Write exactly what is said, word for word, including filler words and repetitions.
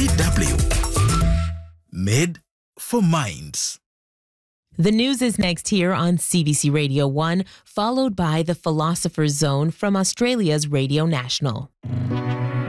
D W. Made for Minds. The news is next here on C B C Radio one, followed by the Philosopher's Zone from Australia's Radio National.